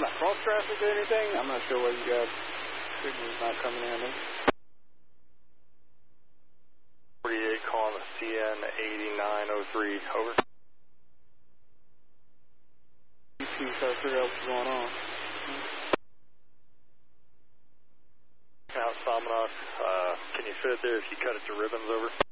talking about cross traffic or anything? I'm not sure where you got signals not coming in. 48 calling the CN 8903, over. Try to figure out what's going on. Now, Salmonok, can you fit there if you cut it to ribbons, over?